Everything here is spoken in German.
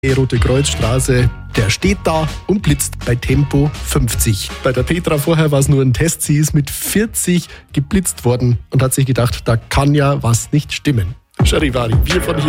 Rote Kreuzstraße, der steht da und blitzt bei Tempo 50. Bei der Petra vorher war es nur ein Test, sie ist mit 40 geblitzt worden und hat sich gedacht, da kann ja was nicht stimmen. Charivari, wir von hier.